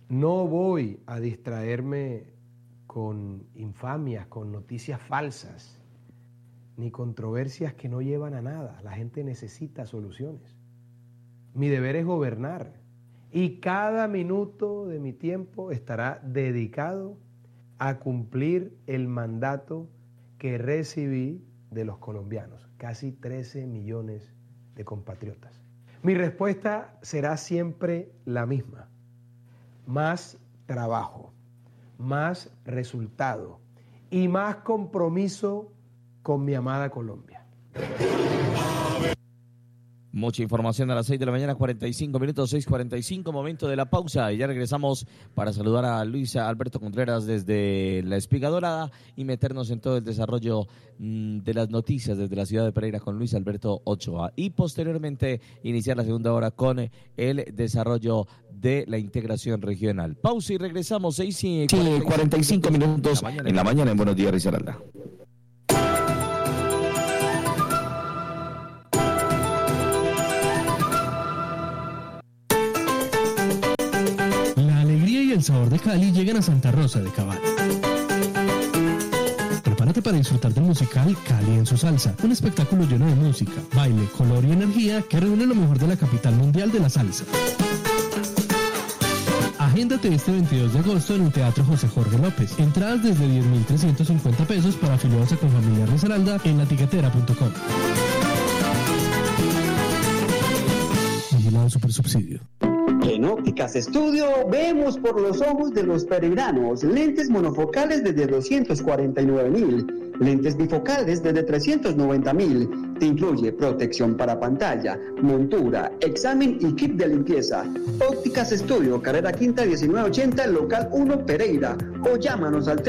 No voy a distraerme con infamias, con noticias falsas, ni controversias que no llevan a nada. La gente necesita soluciones. Mi deber es gobernar y cada minuto de mi tiempo estará dedicado a cumplir el mandato que recibí de los colombianos, casi 13 millones de compatriotas. Mi respuesta será siempre la misma: más trabajo, más resultado y más compromiso con mi amada Colombia. Mucha información a las 6 de la mañana, 45 minutos, 6:45, momento de la pausa. Y ya regresamos para saludar a Luis Alberto Contreras desde la Espiga Dorada y meternos en todo el desarrollo de las noticias desde la ciudad de Pereira con Luis Alberto Ochoa. Y posteriormente iniciar la segunda hora con el desarrollo de la integración regional. Pausa y regresamos, 6:45 minutos en la mañana en Buenos Días, Risaralda. El sabor de Cali llegan a Santa Rosa de Cabal. Prepárate para disfrutar del musical Cali en su salsa, un espectáculo lleno de música, baile, color y energía que reúne lo mejor de la capital mundial de la salsa. Agéndate este 22 de agosto en el Teatro José Jorge López. Entradas desde 10.350 pesos para afiliados a Confamiliar Risaralda en latiquetera.com. Vigilado Supersubsidio. En Ópticas Estudio vemos por los ojos de los peregrinos. Lentes monofocales desde 249,000, lentes bifocales desde 390,000. Te incluye protección para pantalla, montura, examen y kit de limpieza. Ópticas Estudio, carrera quinta 1980, local 1, Pereira. O llámanos al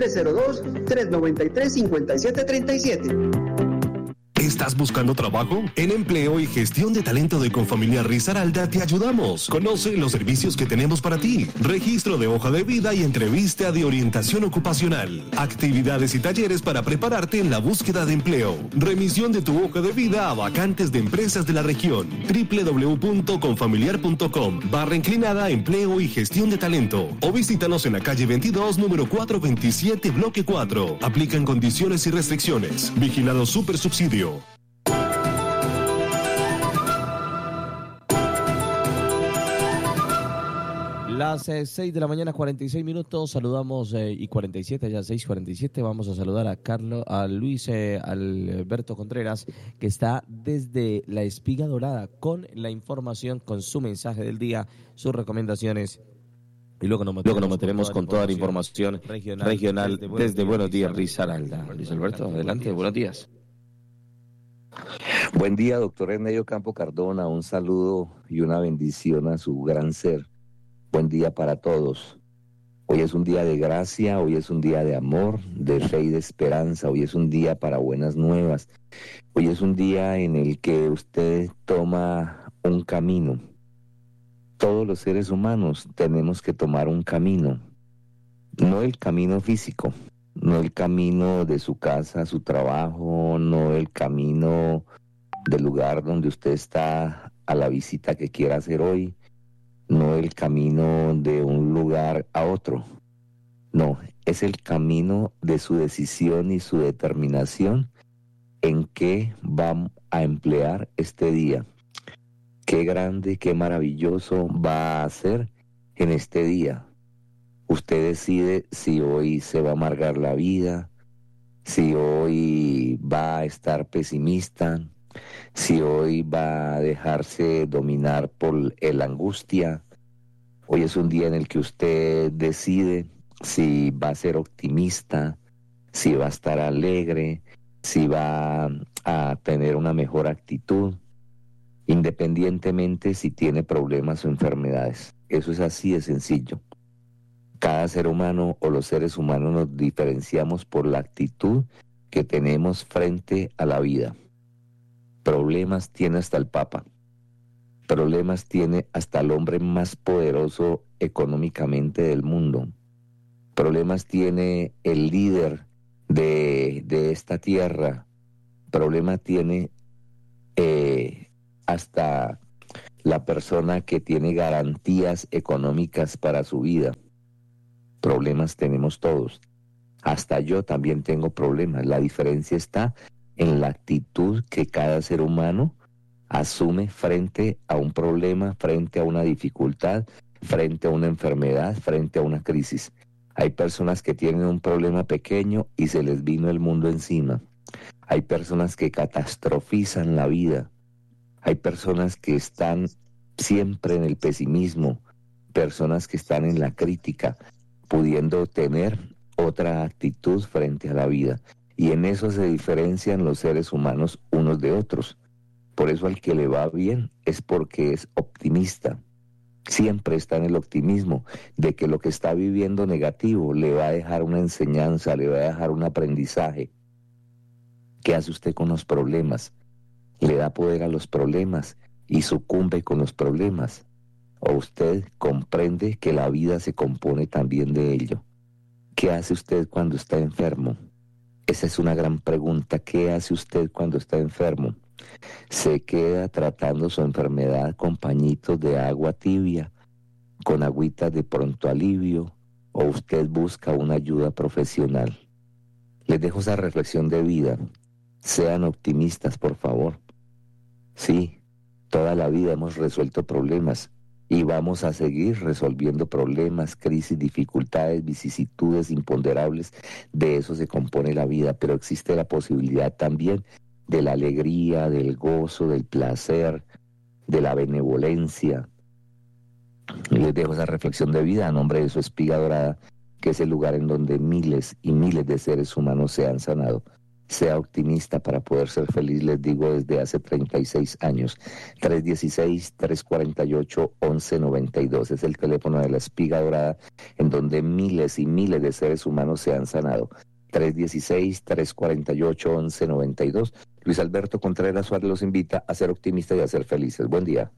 302-393-5737. ¿Estás buscando trabajo? En Empleo y Gestión de Talento de Confamiliar Risaralda te ayudamos. Conoce los servicios que tenemos para ti. Registro de hoja de vida y entrevista de orientación ocupacional. Actividades y talleres para prepararte en la búsqueda de empleo. Remisión de tu hoja de vida a vacantes de empresas de la región. www.confamiliar.com/inclinada Empleo y Gestión de Talento. O visítanos en la calle 22, número 427, bloque 4. Aplican condiciones y restricciones. Vigilado Supersubsidio. Las 6 de la mañana, 46 minutos, saludamos y 47, ya 6:47, vamos a saludar a Luis Alberto Contreras, que está desde la Espiga Dorada con la información, con su mensaje del día, sus recomendaciones. Y luego nos meteremos con toda la información regional desde Buenos Días, Risaralda. Luis Alberto, adelante, buenos días. Buen día, doctor Ernesto Campo Cardona, un saludo y una bendición a su gran ser. Buen día para todos. Hoy es un día de gracia, hoy es un día de amor, de fe y de esperanza, hoy es un día para buenas nuevas, hoy es un día en el que usted toma un camino. Todos los seres humanos tenemos que tomar un camino, no el camino físico, no el camino de su casa, su trabajo, no el camino del lugar donde usted está a la visita que quiera hacer hoy, no el camino de un lugar a otro, no, es el camino de su decisión y su determinación en qué va a emplear este día. Qué grande, qué maravilloso va a ser en este día. Usted decide si hoy se va a amargar la vida, si hoy va a estar pesimista, si hoy va a dejarse dominar por la angustia. Hoy es un día en el que usted decide si va a ser optimista, si va a estar alegre, si va a tener una mejor actitud, independientemente si tiene problemas o enfermedades. Eso es así de sencillo. Cada ser humano o los seres humanos nos diferenciamos por la actitud que tenemos frente a la vida. Problemas tiene hasta el Papa. Problemas tiene hasta el hombre más poderoso económicamente del mundo. Problemas tiene el líder de esta tierra. Problemas tiene hasta la persona que tiene garantías económicas para su vida. problemas tenemos todos. Hasta yo también tengo problemas. La diferencia está en la actitud que cada ser humano asume frente a un problema, frente a una dificultad, frente a una enfermedad, frente a una crisis. Hay personas que tienen un problema pequeño y se les vino el mundo encima. Hay personas que catastrofizan la vida. Hay personas que están siempre en el pesimismo, personas que están en la crítica, pudiendo tener otra actitud frente a la vida. Y en eso se diferencian los seres humanos unos de otros. Por eso al que le va bien es porque es optimista. Siempre está en el optimismo de que lo que está viviendo negativo le va a dejar una enseñanza, le va a dejar un aprendizaje. ¿Qué hace usted con los problemas? ¿Le da poder a los problemas y sucumbe con los problemas? ¿O usted comprende que la vida se compone también de ello? ¿Qué hace usted cuando está enfermo? Esa es una gran pregunta. ¿Qué hace usted cuando está enfermo? ¿Se queda tratando su enfermedad con pañitos de agua tibia, con agüitas de pronto alivio, o usted busca una ayuda profesional? Les dejo esa reflexión de vida. Sean optimistas, por favor. Sí, toda la vida hemos resuelto problemas y vamos a seguir resolviendo problemas, crisis, dificultades, vicisitudes imponderables. De eso se compone la vida, pero existe la posibilidad también de la alegría, del gozo, del placer, de la benevolencia. Les dejo esa reflexión de vida a nombre de su Espiga Dorada, que es el lugar en donde miles y miles de seres humanos se han sanado. Sea optimista para poder ser feliz, les digo desde hace 36 años. 316-348-1192 es el teléfono de la Espiga Dorada, en donde miles y miles de seres humanos se han sanado. 316-348-1192. Luis Alberto Contreras Suárez los invita a ser optimistas y a ser felices. Buen día.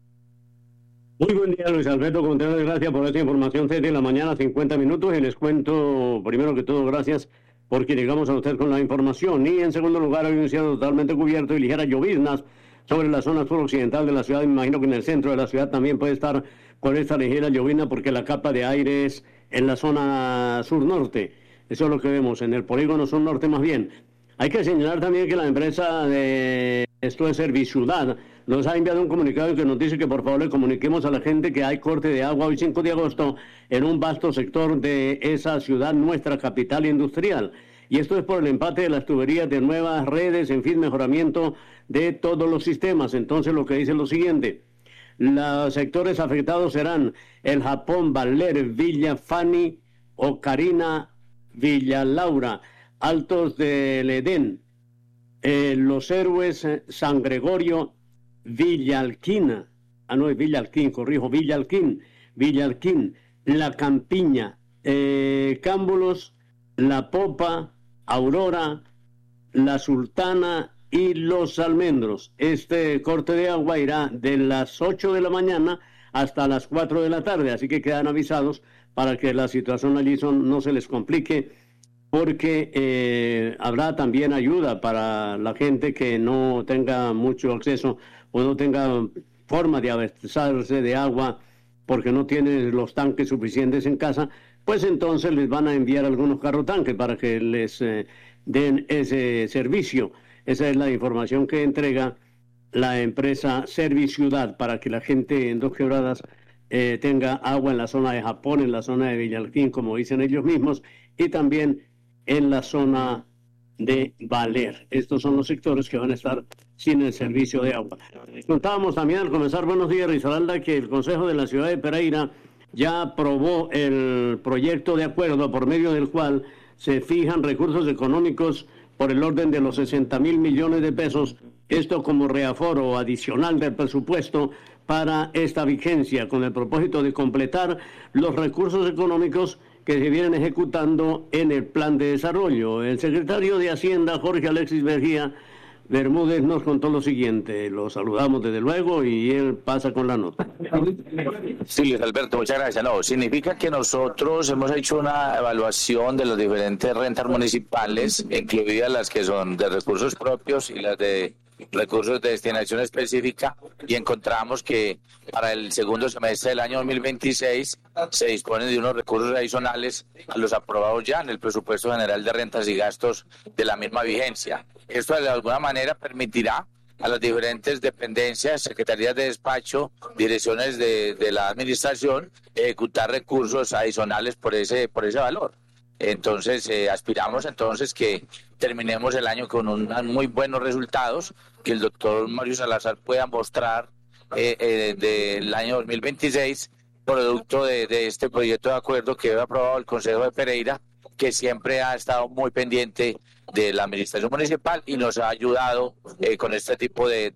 Muy buen día, Luis Alberto Contreras. Gracias por esta información. 6 de la mañana, 50 minutos. Y les cuento, primero que todo, gracias porque llegamos a usted con la información. Y en segundo lugar, hay un cielo totalmente cubierto y ligeras lloviznas sobre la zona suroccidental de la ciudad. Me imagino que en el centro de la ciudad también puede estar con esta ligera llovizna porque la capa de aire es en la zona sur-norte. Eso es lo que vemos en el polígono sur-norte más bien. Hay que señalar también que la empresa de esto es Serviciudad nos ha enviado un comunicado que nos dice que por favor le comuniquemos a la gente que hay corte de agua hoy 5 de agosto en un vasto sector de esa ciudad, nuestra capital industrial. Y esto es por el empate de las tuberías de nuevas redes, en fin, mejoramiento de todos los sistemas. Entonces lo que dice es lo siguiente: los sectores afectados serán el Japón, Valer, Villa Fani, Ocarina, Villa Laura, Altos del Edén, Los Héroes, San Gregorio, Villa Alquina, Villa Alquín, La Campiña, Cámbulos, La Popa, Aurora, La Sultana y Los Almendros. Este corte de agua irá de las 8 de la mañana hasta las 4 de la tarde, así que quedan avisados para que la situación allí no se les complique, porque habrá también ayuda para la gente que no tenga mucho acceso o no tenga forma de abastecerse de agua porque no tiene los tanques suficientes en casa. Pues entonces les van a enviar algunos carrotanques para que les den ese servicio. Esa es la información que entrega la empresa Serviciudad para que la gente en Dos Quebradas tenga agua en la zona de Japón, en la zona de Villalquín, como dicen ellos mismos, y también en la zona de Valer. Estos son los sectores que van a estar sin el servicio de agua. Contábamos también al comenzar, buenos días, Risaralda, que el Consejo de la Ciudad de Pereira ya aprobó el proyecto de acuerdo por medio del cual se fijan recursos económicos por el orden de los 60.000 millones de pesos, esto como reaforo adicional del presupuesto para esta vigencia, con el propósito de completar los recursos económicos que se vienen ejecutando en el plan de desarrollo. El secretario de Hacienda, Jorge Alexis Bermúdez, nos contó lo siguiente. Lo saludamos desde luego y él pasa con la nota. Sí, Luis Alberto, muchas gracias. No, significa que nosotros hemos hecho una evaluación de las diferentes rentas municipales, incluidas las que son de recursos propios y las de recursos de destinación específica y encontramos que para el segundo semestre del año 2026 se disponen de unos recursos adicionales a los aprobados ya en el presupuesto general de rentas y gastos de la misma vigencia. Esto de alguna manera permitirá a las diferentes dependencias, secretarías de despacho, direcciones de la administración, ejecutar recursos adicionales por ese valor. Entonces, aspiramos entonces que terminemos el año con unos muy buenos resultados, que el doctor Mario Salazar pueda mostrar del año 2026, producto de este proyecto de acuerdo que ha aprobado el Consejo de Pereira, que siempre ha estado muy pendiente de la administración municipal y nos ha ayudado con este tipo de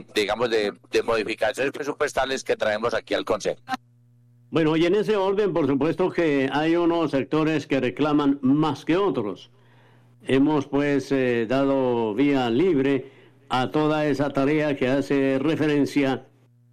modificaciones presupuestales que traemos aquí al Consejo. Bueno, y en ese orden, por supuesto que hay unos sectores que reclaman más que otros. Hemos pues dado vía libre a toda esa tarea que hace referencia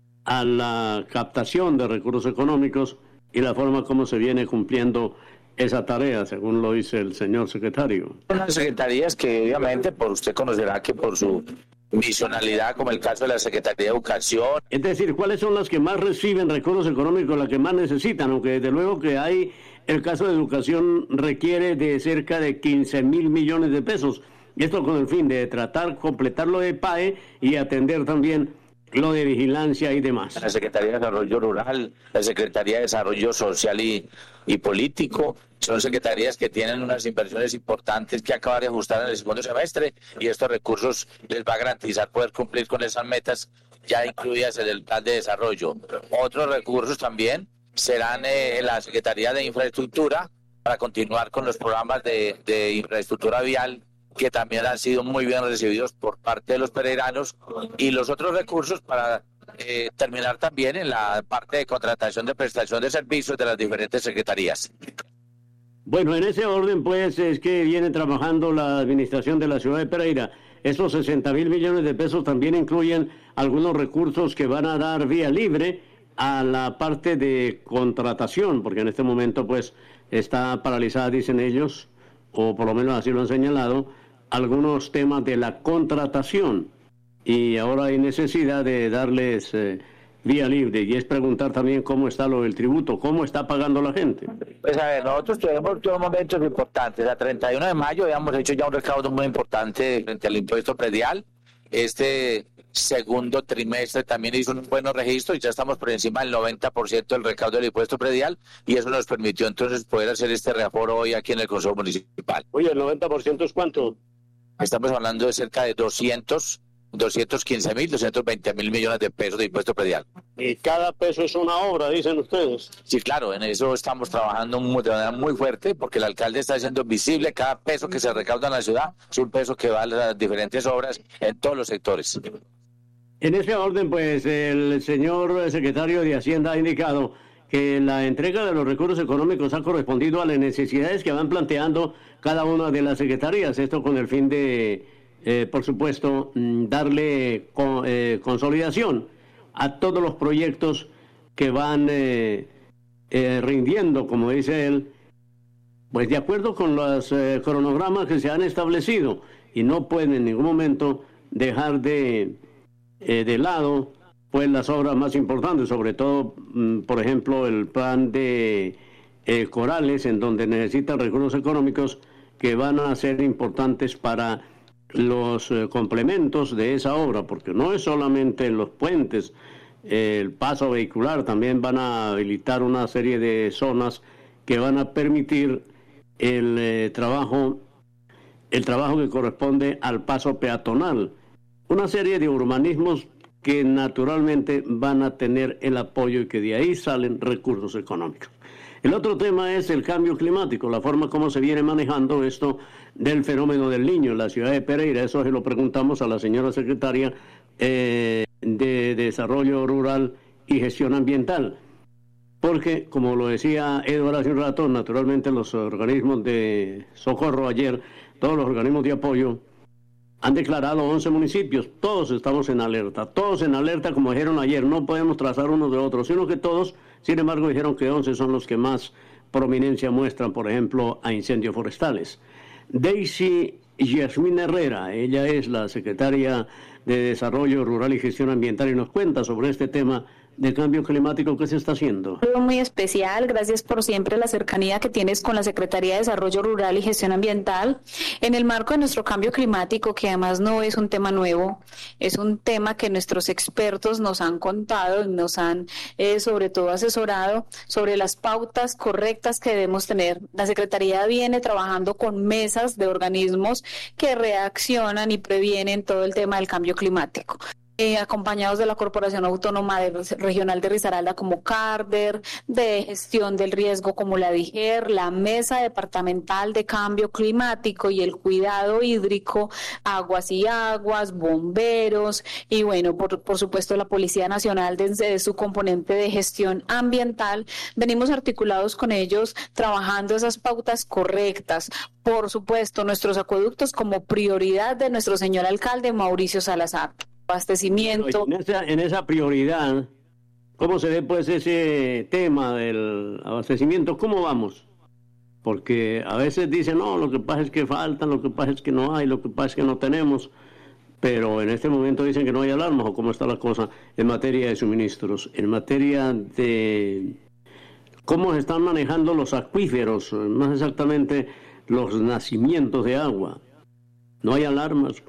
a la captación de recursos económicos y la forma como se viene cumpliendo esa tarea, según lo dice el señor secretario. Unas secretarías que obviamente usted conocerá que por su misionalidad, como el caso de la Secretaría de Educación. Es decir, ¿cuáles son las que más reciben recursos económicos, las que más necesitan? Aunque desde luego que hay, el caso de educación requiere de cerca de 15.000 millones de pesos. Y esto con el fin de completar lo de PAE y atender también lo de vigilancia y demás. La Secretaría de Desarrollo Rural, la Secretaría de Desarrollo Social y Político, son secretarías que tienen unas inversiones importantes que acabar de ajustar en el segundo semestre y estos recursos les va a garantizar poder cumplir con esas metas ya incluidas en el plan de desarrollo. Otros recursos también serán en la Secretaría de Infraestructura para continuar con los programas de infraestructura vial que también han sido muy bien recibidos por parte de los pereiranos, y los otros recursos para terminar también en la parte de contratación de prestación de servicios de las diferentes secretarías. Bueno, en ese orden pues es que viene trabajando la administración de la ciudad de Pereira. Esos 60.000 millones de pesos también incluyen algunos recursos que van a dar vía libre a la parte de contratación, porque en este momento pues está paralizada, dicen ellos, o por lo menos así lo han señalado, algunos temas de la contratación, y ahora hay necesidad de darles vía libre, y es preguntar también cómo está lo del tributo, cómo está pagando la gente. Pues a ver, nosotros tuvimos dos momentos importantes. A 31 de mayo habíamos hecho ya un recaudo muy importante frente al impuesto predial. Este segundo trimestre también hizo un buen registro y ya estamos por encima del 90% del recaudo del impuesto predial, y eso nos permitió entonces poder hacer este reaforo hoy aquí en el Consejo Municipal. Oye, ¿el 90% es cuánto? Estamos hablando de cerca de 215.000, 220.000 millones de pesos de impuesto predial. Y cada peso es una obra, dicen ustedes. Sí, claro, en eso estamos trabajando de manera muy fuerte, porque el alcalde está haciendo visible cada peso que se recauda en la ciudad, es un peso que va a las diferentes obras en todos los sectores. En ese orden, pues, el señor secretario de Hacienda ha indicado que la entrega de los recursos económicos ha correspondido a las necesidades que van planteando cada una de las secretarías. Esto con el fin de, por supuesto, darle consolidación a todos los proyectos que van rindiendo, como dice él, pues de acuerdo con los cronogramas que se han establecido, y no pueden en ningún momento dejar de lado pues las obras más importantes, sobre todo, por ejemplo, el plan de Corales, en donde necesitan recursos económicos que van a ser importantes para los complementos de esa obra, porque no es solamente los puentes, el paso vehicular, también van a habilitar una serie de zonas que van a permitir el trabajo que corresponde al paso peatonal, una serie de urbanismos que naturalmente van a tener el apoyo y que de ahí salen recursos económicos. El otro tema es el cambio climático, la forma como se viene manejando esto del fenómeno del Niño en la ciudad de Pereira. Eso se lo preguntamos a la señora secretaria de Desarrollo Rural y Gestión Ambiental, porque, como lo decía Eduardo hace un rato, naturalmente los organismos de socorro ayer, todos los organismos de apoyo, han declarado 11 municipios, todos estamos en alerta, como dijeron ayer, no podemos trazar unos de otros, sino que todos, sin embargo, dijeron que 11 son los que más prominencia muestran, por ejemplo, a incendios forestales. Daisy Yasmín Herrera, ella es la secretaria de Desarrollo Rural y Gestión Ambiental y nos cuenta sobre este tema de cambio climático que se está haciendo. Muy especial, gracias por siempre la cercanía que tienes con la Secretaría de Desarrollo Rural y Gestión Ambiental en el marco de nuestro cambio climático, que además no es un tema nuevo, es un tema que nuestros expertos nos han contado y nos han sobre todo asesorado sobre las pautas correctas que debemos tener. La Secretaría viene trabajando con mesas de organismos que reaccionan y previenen todo el tema del cambio climático. Acompañados de la Corporación Autónoma Regional de Risaralda como CARDER, de gestión del riesgo como la DIGER, la Mesa Departamental de Cambio Climático y el Cuidado Hídrico, Aguas y Aguas, bomberos y bueno, por supuesto la Policía Nacional desde su componente de gestión ambiental. Venimos articulados con ellos trabajando esas pautas correctas. Por supuesto, nuestros acueductos como prioridad de nuestro señor alcalde Mauricio Salazar. Abastecimiento. En esa prioridad, ¿cómo se ve pues ese tema del abastecimiento? ¿Cómo vamos? Porque a veces dicen, no, lo que pasa es que faltan, lo que pasa es que no hay, lo que pasa es que no tenemos, pero en este momento dicen que no hay alarmas, o cómo está la cosa en materia de suministros, en materia de cómo se están manejando los acuíferos, más exactamente los nacimientos de agua. No hay alarmas.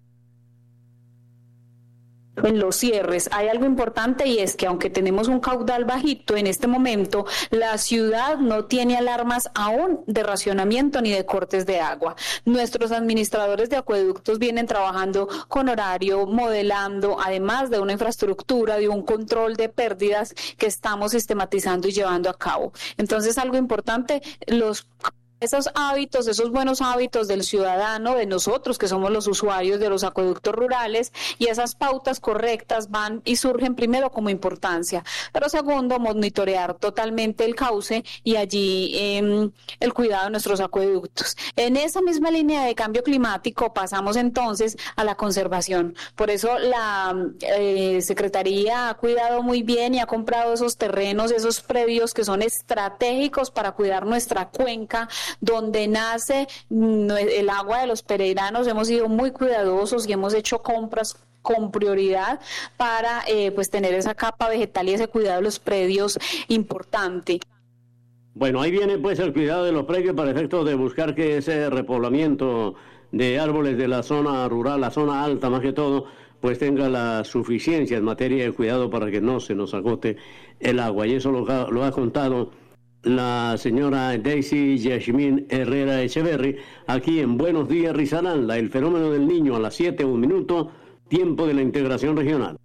En los cierres hay algo importante y es que aunque tenemos un caudal bajito en este momento, la ciudad no tiene alarmas aún de racionamiento ni de cortes de agua. Nuestros administradores de acueductos vienen trabajando con horario, modelando, además de una infraestructura, de un control de pérdidas que estamos sistematizando y llevando a cabo. Entonces, algo importante, esos hábitos, esos buenos hábitos del ciudadano, de nosotros que somos los usuarios de los acueductos rurales, y esas pautas correctas van y surgen primero como importancia, pero segundo, monitorear totalmente el cauce y allí el cuidado de nuestros acueductos. En esa misma línea de cambio climático pasamos entonces a la conservación. Por eso la Secretaría ha cuidado muy bien y ha comprado esos terrenos, esos predios que son estratégicos para cuidar nuestra cuenca, donde nace el agua de los peregrinos. Hemos sido muy cuidadosos y hemos hecho compras con prioridad para pues tener esa capa vegetal y ese cuidado de los predios importante. Bueno, ahí viene pues el cuidado de los predios para efectos de buscar que ese repoblamiento de árboles de la zona rural, la zona alta más que todo, pues tenga la suficiencia en materia de cuidado para que no se nos agote el agua. Y eso lo ha contado la señora Daisy Yasmín Herrera Echeverry, aquí en Buenos Días Risaralda, el fenómeno del niño a las 7:01, tiempo de la integración regional.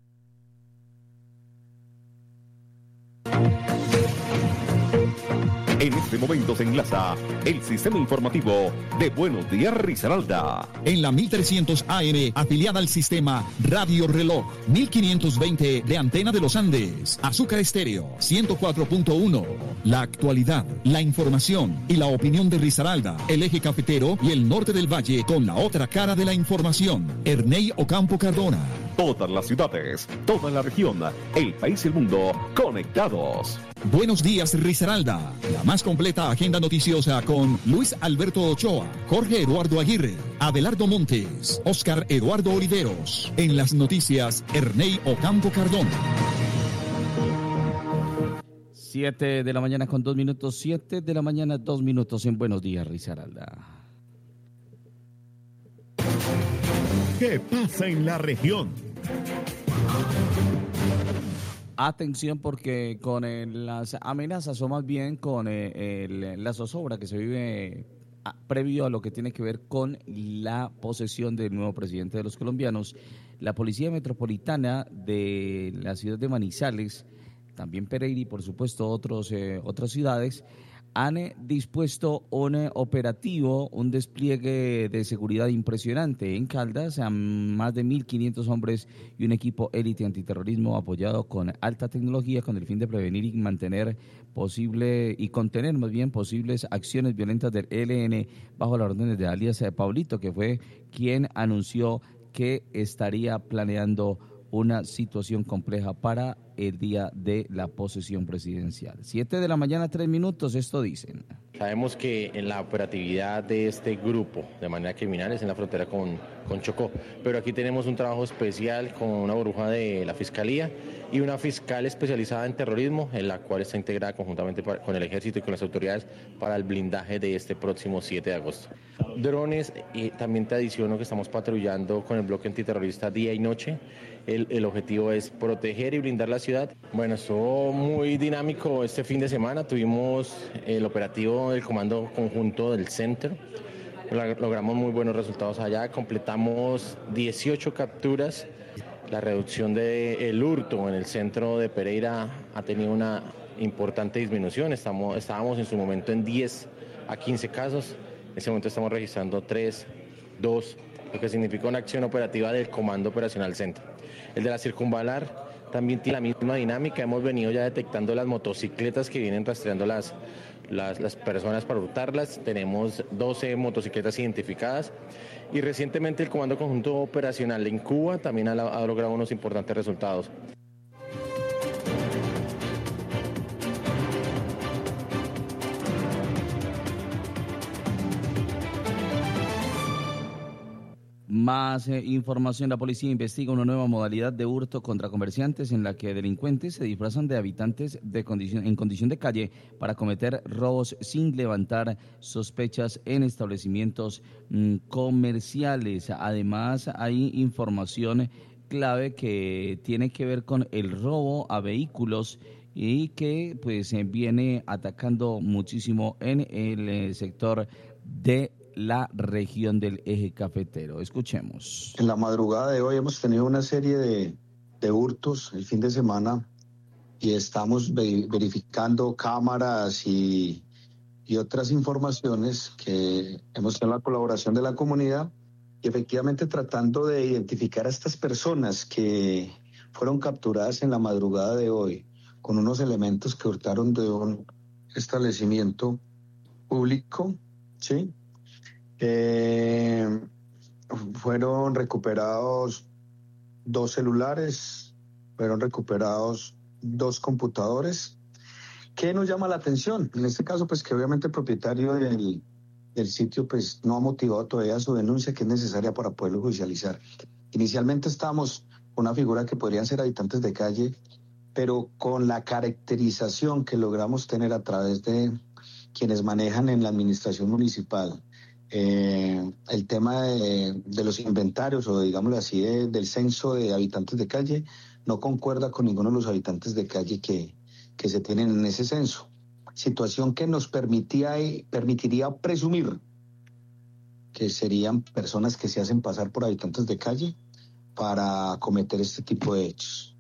En este momento se enlaza el sistema informativo de Buenos Días Risaralda. En la 1300 AM, afiliada al sistema Radio Reloj, 1520 de Antena de los Andes, Azúcar Estéreo, 104.1. La actualidad, la información y la opinión de Risaralda, el eje cafetero y el norte del valle con la otra cara de la información. Ernei Ocampo Cardona. Todas las ciudades, toda la región, el país y el mundo conectados. Buenos días Risaralda, la más completa agenda noticiosa con Luis Alberto Ochoa, Jorge Eduardo Aguirre, Abelardo Montes, Oscar Eduardo Oliveros. En las noticias, Ernei Ocampo Cardona. 7 de la mañana con 2 minutos, 7 de la mañana 2 minutos en Buenos Días Risaralda. ¿Qué pasa en la región? Atención porque con las amenazas o más bien con la zozobra que se vive previo a lo que tiene que ver con la posesión del nuevo presidente de los colombianos, la Policía Metropolitana de la ciudad de Manizales, también Pereira y por supuesto otras ciudades, han dispuesto un operativo, un despliegue de seguridad impresionante en Caldas, a más de 1.500 hombres y un equipo élite antiterrorismo apoyado con alta tecnología con el fin de prevenir y mantener contener más bien posibles acciones violentas del ELN bajo las órdenes de alias Pablito, que fue quien anunció que estaría planeando una situación compleja para el día de la posesión presidencial. 7 de la mañana, 3 minutos, esto dicen. Sabemos que en la operatividad de este grupo de manera criminal es en la frontera con Chocó, pero aquí tenemos un trabajo especial con una burbuja de la Fiscalía y una fiscal especializada en terrorismo, en la cual está integrada conjuntamente con el Ejército y con las autoridades para el blindaje de este próximo 7 de agosto. Drones, y también te adiciono que estamos patrullando con el bloque antiterrorista día y noche. El objetivo es proteger y blindar la ciudad. Bueno, estuvo muy dinámico este fin de semana. Tuvimos el operativo del Comando Conjunto del Centro. Logramos muy buenos resultados allá. Completamos 18 capturas. La reducción del hurto en el centro de Pereira ha tenido una importante disminución. Estábamos en su momento en 10 a 15 casos. En este momento estamos registrando 3, 2, lo que significa una acción operativa del Comando Operacional Centro. El de la Circunvalar también tiene la misma dinámica. Hemos venido ya detectando las motocicletas que vienen rastreando las personas para hurtarlas. Tenemos 12 motocicletas identificadas. Y recientemente el Comando Conjunto Operacional en Cuba también ha logrado unos importantes resultados. Más información, la policía investiga una nueva modalidad de hurto contra comerciantes en la que delincuentes se disfrazan de habitantes en condición de calle para cometer robos sin levantar sospechas en establecimientos comerciales. Además, hay información clave que tiene que ver con el robo a vehículos y que pues viene atacando muchísimo en el sector de la región del eje cafetero. Escuchemos. En la madrugada de hoy hemos tenido una serie de hurtos el fin de semana y estamos verificando cámaras y otras informaciones que hemos tenido la colaboración de la comunidad y efectivamente tratando de identificar a estas personas que fueron capturadas en la madrugada de hoy con unos elementos que hurtaron de un establecimiento público, ¿sí? Fueron recuperados 2 celulares, fueron recuperados 2 computadores. ¿Qué nos llama la atención? En este caso, pues que obviamente el propietario del sitio pues no ha motivado todavía su denuncia, que es necesaria para poderlo judicializar. Inicialmente estábamos con una figura que podrían ser habitantes de calle, pero con la caracterización que logramos tener a través de quienes manejan en la administración municipal, el tema de los inventarios o digámoslo así del censo de habitantes de calle no concuerda con ninguno de los habitantes de calle que se tienen en ese censo, situación que nos permitiría presumir que serían personas que se hacen pasar por habitantes de calle para cometer este tipo de hechos.